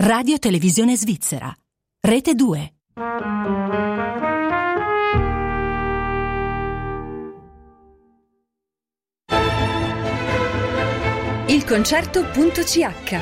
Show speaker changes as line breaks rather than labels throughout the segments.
Radio Televisione Svizzera. Rete 2.
Il concerto.ch.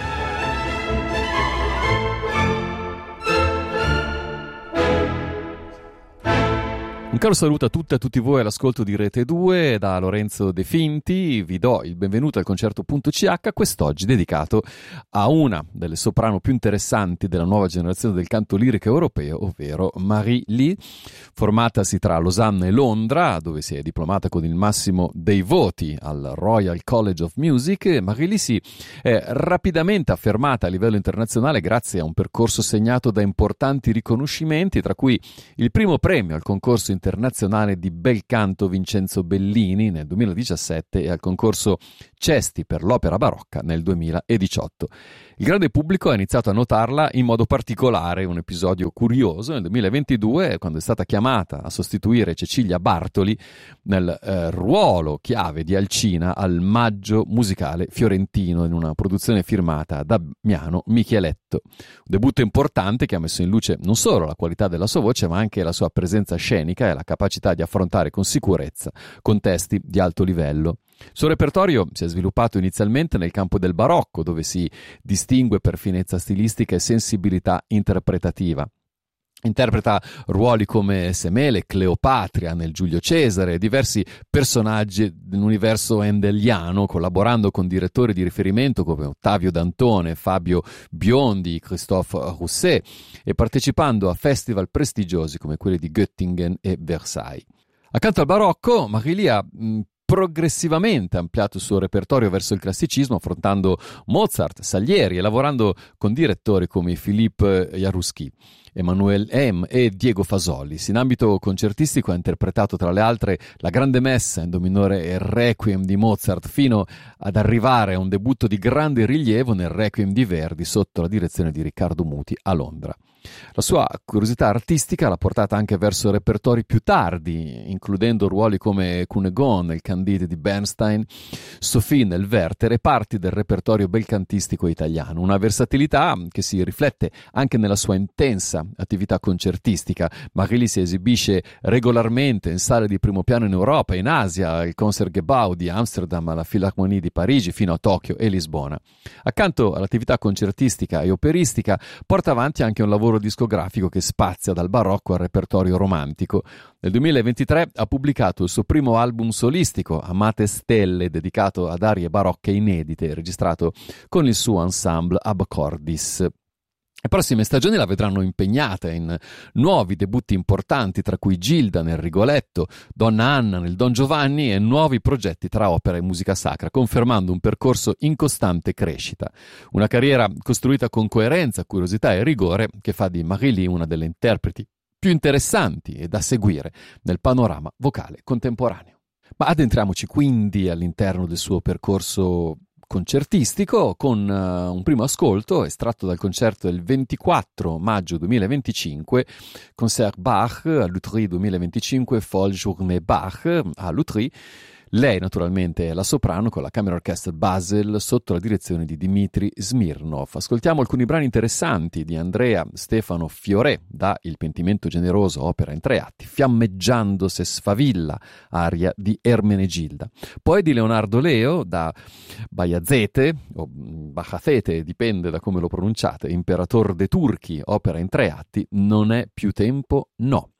Un caro saluto a tutte e a tutti voi all'ascolto di Rete 2 da Lorenzo De Finti. Vi do il benvenuto al concerto.ch, quest'oggi dedicato a una delle soprano più interessanti della nuova generazione del canto lirico europeo, ovvero Marie Lee, formatasi tra Losanna e Londra, dove si è diplomata con il massimo dei voti al Royal College of Music. Marie Lee si è rapidamente affermata a livello internazionale grazie a un percorso segnato da importanti riconoscimenti, tra cui il primo premio al concorso internazionale di bel canto Vincenzo Bellini nel 2017 e al concorso Cesti per l'opera barocca nel 2018. Il grande pubblico ha iniziato a notarla in modo particolare, un episodio curioso, nel 2022, quando è stata chiamata a sostituire Cecilia Bartoli nel ruolo chiave di Alcina al Maggio Musicale Fiorentino, in una produzione firmata da Damiano Micheletto. Un debutto importante che ha messo in luce non solo la qualità della sua voce, ma anche la sua presenza scenica e la capacità di affrontare con sicurezza contesti di alto livello. Il suo repertorio si è sviluppato inizialmente nel campo del barocco, dove si distingue per finezza stilistica e sensibilità interpretativa. Interpreta ruoli come Semele, Cleopatra nel Giulio Cesare e diversi personaggi dell'universo endeliano, collaborando con direttori di riferimento come Ottavio Dantone, Fabio Biondi, Christophe Rousset e partecipando a festival prestigiosi come quelli di Göttingen e Versailles. Accanto al barocco, Marie Lee ha progressivamente ampliato il suo repertorio verso il classicismo, affrontando Mozart, Salieri e lavorando con direttori come Philippe Jaruski, Emmanuel M. e Diego Fasolis. In ambito concertistico ha interpretato tra le altre la Grande Messa in Do minore e il Requiem di Mozart, fino ad arrivare a un debutto di grande rilievo nel Requiem di Verdi sotto la direzione di Riccardo Muti a Londra. La sua curiosità artistica l'ha portata anche verso repertori più tardi, includendo ruoli come Cunégonde nel Candide di Bernstein, Sophie nel Werther e parti del repertorio belcantistico italiano. Una versatilità che si riflette anche nella sua intensa attività concertistica. Marie Lee si esibisce regolarmente in sale di primo piano in Europa, in Asia, al Concertgebouw di Amsterdam, alla Philharmonie di Parigi, fino a Tokyo e Lisbona. Accanto all'attività concertistica e operistica, porta avanti anche un lavoro discografico che spazia dal barocco al repertorio romantico. Nel 2023 ha pubblicato il suo primo album solistico, Amate Stelle, dedicato ad arie barocche inedite, registrato con il suo ensemble Ab Cordis. Le prossime stagioni la vedranno impegnata in nuovi debutti importanti, tra cui Gilda nel Rigoletto, Donna Anna nel Don Giovanni e nuovi progetti tra opera e musica sacra, confermando un percorso in costante crescita. Una carriera costruita con coerenza, curiosità e rigore che fa di Marie Lee una delle interpreti più interessanti e da seguire nel panorama vocale contemporaneo. Ma addentriamoci quindi all'interno del suo percorso concertistico con un primo ascolto estratto dal concerto del 24 maggio 2025, Concert Bach a Lutry 2025, Folle Journée Bach a Lutry. Lei naturalmente è la soprano con la Camera Orchestra Basel sotto la direzione di Dmitry Smirnov. Ascoltiamo alcuni brani interessanti di Andrea Stefano Fioré da Il pentimento generoso, opera in 3 atti, Fiammeggiando se sfavilla, aria di Ermenegilda. Poi di Leonardo Leo da Bajazete, o Bajazete, dipende da come lo pronunciate, Imperator de Turchi, opera in 3 atti, Non è più tempo, no.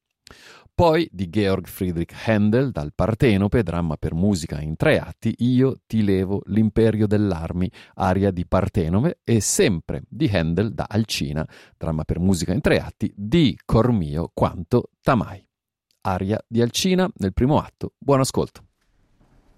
Poi di Georg Friedrich Händel dal Partenope, dramma per musica in 3 atti, Io ti levo l'imperio dell'armi, aria di Partenope, e sempre di Händel da Alcina, dramma per musica in 3 atti, Di cor mio quanto t'amai, aria di Alcina nel primo atto. Buon ascolto.